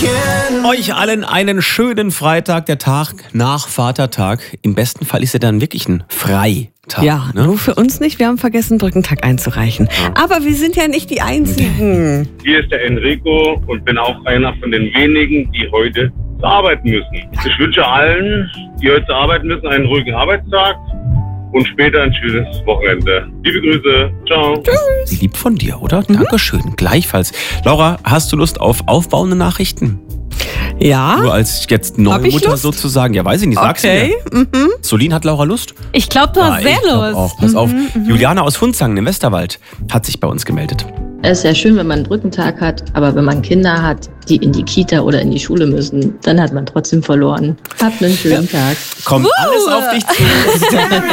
Euch allen einen schönen Freitag, der Tag nach Vatertag. Im besten Fall ist er dann wirklich ein Freitag. Ja, nur für uns nicht. Wir haben vergessen, Brückentag einzureichen. Aber wir sind ja nicht die Einzigen. Hier ist der Enrico und bin auch einer von den wenigen, die heute zur Arbeit müssen. Ich wünsche allen, die heute zur Arbeit müssen, einen ruhigen Arbeitstag und später ein schönes Wochenende. Liebe Grüße. Ciao. Lieb von dir, oder? Dankeschön. Gleichfalls. Laura, hast du Lust auf aufbauende Nachrichten? Ja. Nur als jetzt neue ich Mutter Lust? sozusagen. Ja, weiß ich nicht. Sag's Okay. mir. Solin, hat Laura Lust? Ich glaube, du hast sehr ich glaub Lust. auch. Pass auf. Juliane aus Hunzangen im Westerwald hat sich bei uns gemeldet. Es ist ja schön, wenn man einen Brückentag hat, aber wenn man Kinder hat, die in die Kita oder in die Schule müssen, dann hat man trotzdem verloren. Habt einen schönen Tag. Kommt alles auf dich zu.